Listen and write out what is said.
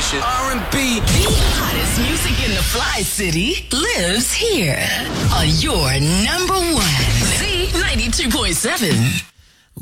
shit. R&B. The hottest music in the Fly City lives here on your number one. Z92.7.